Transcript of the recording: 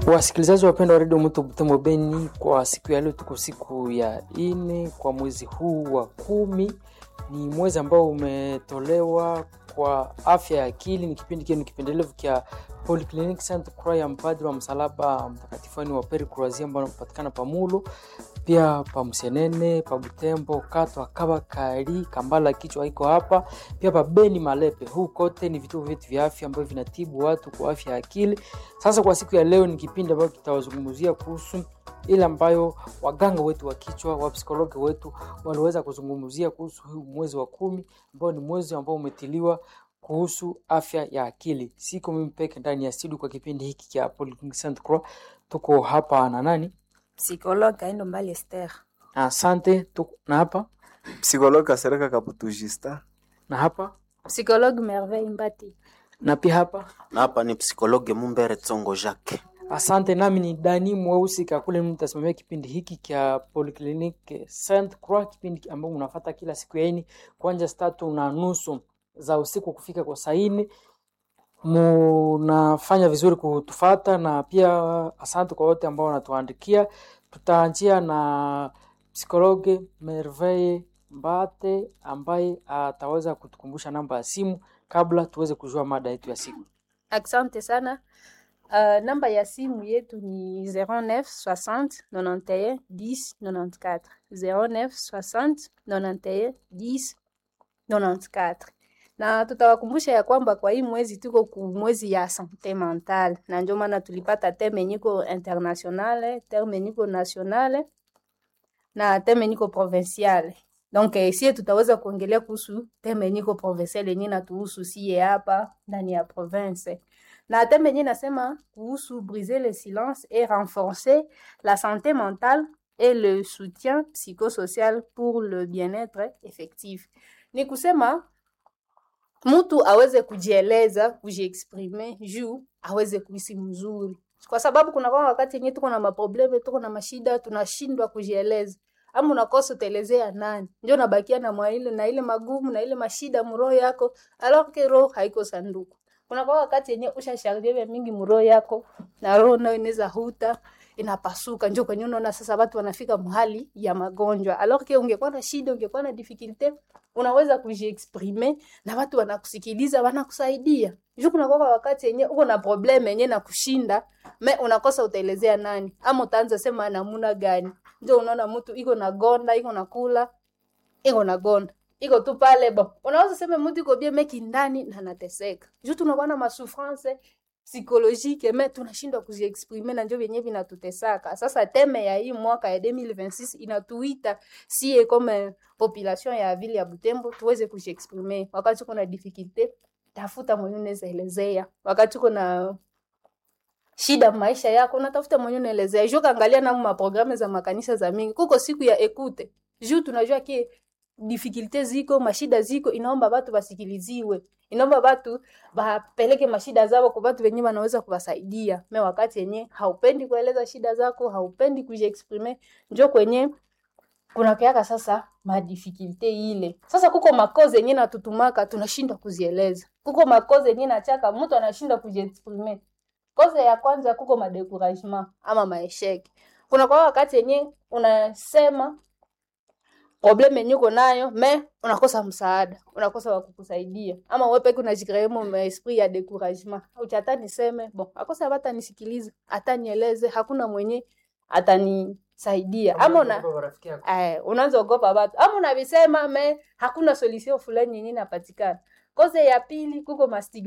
Wasikilizaji wapendwa wa Radio Moto Butembo Beni, kwa siku ya leo tuko siku ya 4 kwa mwezi huu wa 10. Ni mwezi ambao umetolewa kwa afya ya akili. Ni kipindi kipendelevu kia Polyclinic Saint Croix ya Mpadri wa Msalaba Mtakatifu wa Pere Croazia ambao unapatikana pa Mulo, pia pa Msenene, pa Butembo, Katwa, Kabakari, Kambala kichwa iko hapa, pia pa Beni Malepe. Huu kote ni vituo vyetu vya afya ambavyo vinatibu watu kwa afya ya akili. Sasa kwa siku ya leo ni kipindi ambacho kitawazungumzia kuhusu ile ambayo waganga wetu wa kichwa, wa psikologi wetu waliweza kuzungumzia kuhusu huu mwezi wa 10 ambao ni mwezi ambao umetiliwa kuhusu afya ya akili. Siko mimi peke ndani ya studio kwa kipindi hiki cha Polyclinic Saint Croix. Tuko hapa na nani? Psikologi Kaindo Mbali Esther. Asante. Tuko na hapa Psikologi Kasereka Kaputujista. na hapa Psikologi Merveille Mbati. na pia hapa. Na hapa ni psikologi Mumbere Tsongo Jacques. Asante. Nami ni Dani Mweusi Kakule, mtasimamia kipindi hiki cha Polyclinic Saint Croix, kipindi ambao unafuata kila siku ya 4 kuanzia 3:30 za usiku kufika kwa saa 4. Mnafanya vizuri kutufuata, na pia asante kwa wote ambao wanatuandikia. Tutaanzia na psikologi Merveille Mbate ambaye ataweza kutukumbusha namba ya simu kabla tuweze kujua mada yetu ya siku. Asante sana. Namba ya simu yetu ni 09 60 91 10 94. 09 60 91 10 94. Na tutawakumbusha ya kwamba kwa hii mwezi tuko ku mwezi ya sante mentale, na ndio maana tulipata teme niko internationale, teme niko nationale na teme niko provinciale. Donc ici tutaweza kuongelea kuhusu teme niko provinciale yenyewe na tuhusu sie hapa ndani ya province. Na teme yenyewe nasema kuhusu briser le silence et renforcer la santé mentale et le soutien psychosocial pour le bien-être effectif. Ni kusema mtu aweze kujieleza, kujiexprimer juu aweze kuishi mzuri. Kwa sababu kuna kwa wakati yenyewe tuko na maprobleme, tuko na mashida, tunashindwa kujieleza. Ama unakosa utelezea nani? Ndio unabakia na mwaile na ile magumu na ile mashida mroho yako, alors que roho haiko sanduku. Kuna kwa wakati yenyewe ushasharibia mingi mroho yako na roho nayo inaweza huta, inapasuka. Ndio kwenye unaona sasa watu wanafika mahali ya magonjwa. Alors que ungekuwa na shida, ungekuwa na difficulté, unaweza kujiexprimer na watu wanakusikiliza, wanakusaidia. Juu kuna kwa wakati yenyewe uko na probleme yenyewe na kushinda, unakosa utaelezea nani? Ama utaanza sema namuna gani? Ndio unaona mtu iko na gonda, iko na kula, iko na gonda. Iko tu pale bo. Unaweza sema mtu iko bien meki ndani na anateseka. Juu tunakuwa na masouffrance psychologique, tunashindwa kujiexprimer na ndio vyenyewe vinatutesaka. Sasa teme ya hii mwaka ya 2026 inatuita si comme population ya ville ya Butembo tuweze kujiexprimer. Wakati kuna difficulté, tafuta mwenye unaweza elezea. Wakati kuna shida maisha yako, unatafuta mwenye unaelezea. Juu kaangalia na maprogramme za makanisa za mingi. Kuko siku ya ekute. Juu tunajua ki difficulté ziko, mashida ziko, inaomba watu wasikiliziwe. Inaomba watu bapeleke mashida zao kwa watu wenyewe wanaweza kuwasaidia. Wakati yenyewe haupendi kueleza shida zako, haupendi kujiexprimer, njoo kwenye kuna kiaka sasa ma difficulté ile. Sasa kuko makoze yenyewe natutumaka tunashindwa kuzieleza. Kuko makoze yenyewe nachaka mtu anashindwa kujiexprimer. Koze ya kwanza kuko madécouragement ama maeshek. Kuna kwa wakati yenyewe unasema probleme yenyewe uko nayo, unakosa msaada, unakosa wa kukusaidia. Ama wewe peke unajikremo esprit ya découragement. Uchata niseme, akosa hata nisikilize, hata nieleze, hakuna mwenye atanisaidia. Ama unaanza ogopa watu. Ama unavisema hakuna solution fulani yenyewe inapatikana. Koze ya pili kuko